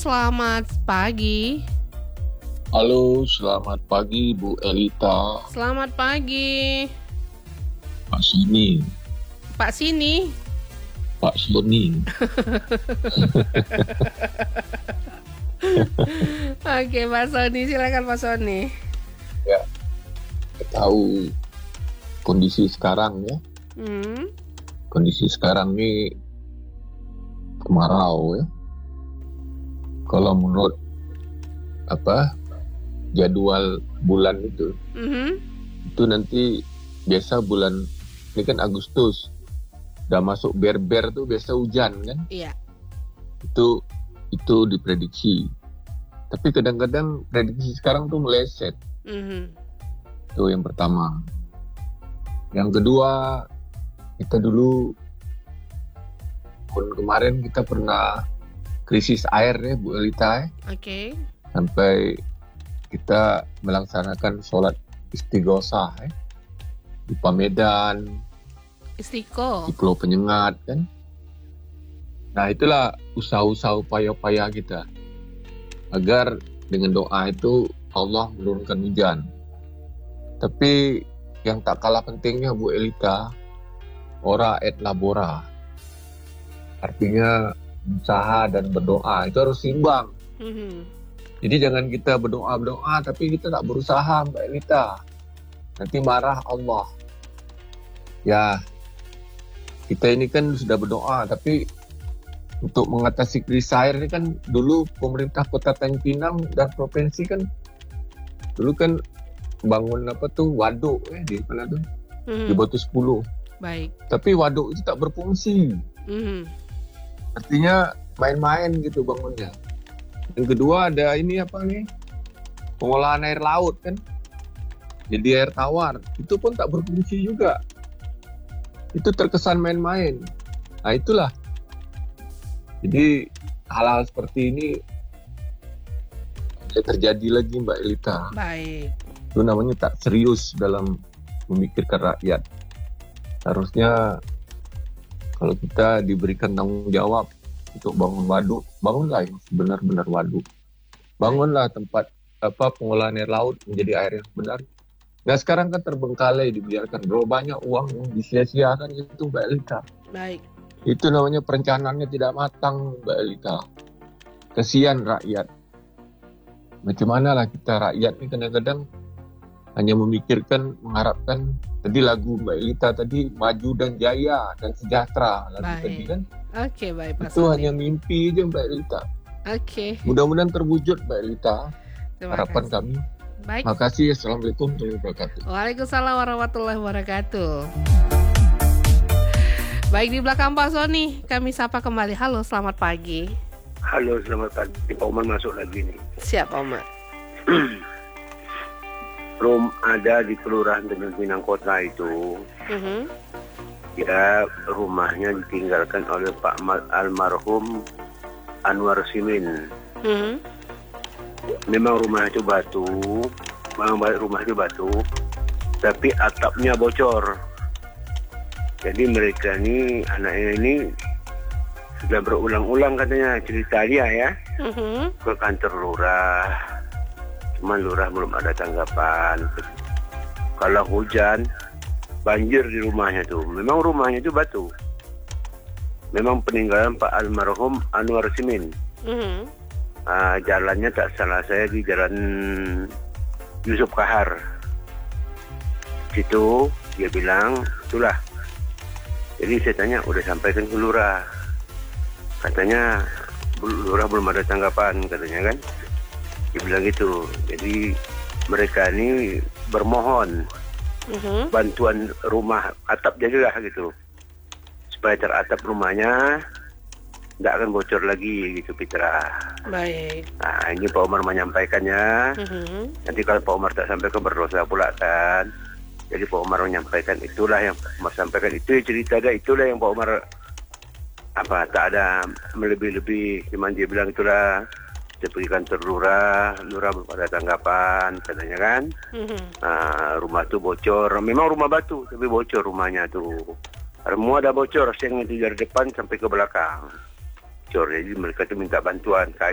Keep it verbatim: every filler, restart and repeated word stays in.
selamat pagi. Halo, selamat pagi Bu Elita. Selamat pagi. Pak Sini. Pak Sini. Pak Soni. Oke, Pak Soni, silakan Pak Soni. Ya, kita tahu kondisi sekarang ya. Hmm. Kondisi sekarang ini kemarau ya. Kalau menurut apa jadwal bulan itu, Mm-hmm. itu nanti biasa bulan ini kan Agustus, udah masuk ber-ber tuh biasa hujan kan? Iya. Itu itu diprediksi. Tapi kadang-kadang prediksi sekarang tuh meleset. Mm-hmm. Itu yang pertama. Yang kedua, kita dulu tahun kemarin kita pernah krisis air ya Bu Elita ya. Oke. Sampai kita melaksanakan sholat istighosah ya. Di Pamedan, Istiqo. di Pulau Penyengat kan. Nah itulah usaha-usaha upaya-upaya kita agar dengan doa itu Allah menurunkan hujan. Tapi yang tak kalah pentingnya Bu Elita, ora et labora, artinya usaha dan berdoa itu harus seimbang. Mm-hmm. Jadi jangan kita berdoa-berdoa tapi kita tak berusaha Mbak Elita, nanti marah Allah. Ya, kita ini kan sudah berdoa, tapi untuk mengatasi krisis air ini kan dulu pemerintah Kota Tanjung Pinang dan provinsi kan dulu kan bangun apa tuh waduk eh, di mana tuh Mm-hmm. di Batu sepuluh. Baik. Tapi waduk itu tak berfungsi, Mm-hmm. artinya main-main gitu bangunnya. Yang kedua ada ini apa nih pengolahan air laut kan, jadi air tawar itu pun tak berfungsi juga. Itu terkesan main-main. Nah itulah. Jadi hal-hal seperti ini tidak terjadi lagi Mbak Elita. Baik. Itu namanya tak serius dalam memikirkan rakyat. Harusnya kalau kita diberikan tanggung jawab untuk bangun waduk, bangunlah yang benar-benar waduk. Bangunlah tempat apa pengolahan air laut menjadi air yang benar. Nah sekarang kan terbengkalai dibiarkan, berapa banyak uang yang disia-siakan itu Mbak Elita. Baik. Itu namanya perencanaannya tidak matang Mbak Elita. Kesian rakyat. Macam mana lah kita rakyat ini kadang-kadang hanya memikirkan, mengharapkan. Tadi lagu Mbak Elita tadi maju dan jaya dan sejahtera lagu Baik. tadi kan. Oke, baik Pak Itu Soni. hanya mimpi aja Mbak Elita. Oke. Mudah-mudahan terwujud Mbak Elita. Terima Harapan kasih. kami. Baik. Makasih. Assalamualaikum warahmatullahi wabarakatuh. Waalaikumsalam warahmatullahi wabarakatuh. Baik, di belakang Pak Soni, kami sapa kembali. Halo, selamat pagi. Halo, selamat pagi. Pak Umar masuk lagi nih. Siap, Oma. Rum ada di Kelurahan Tanjung Pinang Kota itu, Mm-hmm. ya rumahnya ditinggalkan oleh Pak Ma- almarhum Anwar Simin. Mm-hmm. Memang rumah itu batu, memang rumah itu batu, tapi atapnya bocor. Jadi mereka ini, anaknya ini sudah berulang-ulang katanya cerita dia ya, Mm-hmm. ke kantor lurah. Cuman lurah belum ada tanggapan. Kalau hujan, banjir di rumahnya tuh. Memang rumahnya itu batu. Memang peninggalan Pak almarhum Anwar Simin. Mm-hmm. Uh, jalannya tak salah saya di jalan Yusuf Kahar. Situ dia bilang, itulah. Jadi saya tanya, udah sampaikan ke lurah. Katanya, lurah belum ada tanggapan katanya kan. Dia bilang gitu. Jadi mereka ini bermohon Mm-hmm. bantuan rumah atap jadilah gitu, supaya teratap rumahnya tidak akan bocor lagi gitu Fitra. Baik. Nah ini Pak Umar menyampaikannya. Mm-hmm. Nanti kalau Pak Umar tak sampaikan berdosa pula kan. Jadi Pak Umar menyampaikan, itulah yang Pak Umar sampaikan, itu cerita dia, itulah yang Pak Umar apa tak ada melebih-lebih. Cuman dia bilang itulah. Dia pergi kantor lurah, lurah belum ada tanggapan katanya kan. Mm-hmm. Nah, rumah tu bocor, memang rumah batu tapi bocor rumahnya tu. Semua ada bocor, seng itu dari depan sampai ke belakang. Bocor, jadi mereka tu minta bantuan.